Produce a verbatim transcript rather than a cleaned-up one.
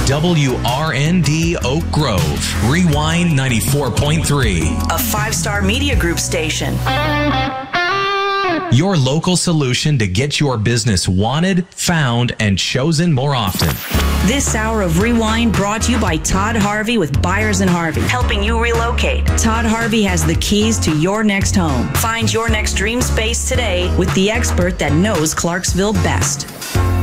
W R N D Oak Grove, Rewind ninety-four point three. A five-star media group station. Your local solution to get your business wanted, found, and chosen more often. This hour of Rewind brought to you by Todd Harvey with Buyers and Harvey, helping you relocate. Todd Harvey has the keys to your next home. Find your next dream space today with the expert that knows Clarksville best.